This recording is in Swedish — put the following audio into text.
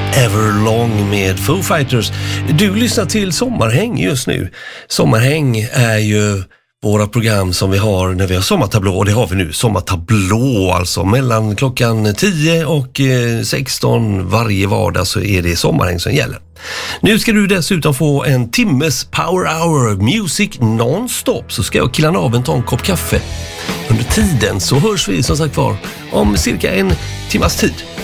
Everlong med Foo Fighters. Du lyssnar till Sommarhäng just nu. Sommarhäng är ju våra program som vi har när vi har sommartablå, och det har vi nu, sommartablå alltså. Mellan klockan 10 och 16 varje vardag så är det Sommarhäng som gäller. Nu ska du dessutom få en timmes power hour music non-stop, så ska jag och killarna av ta en kopp kaffe. Under tiden så hörs vi som sagt var om cirka en timmas tid.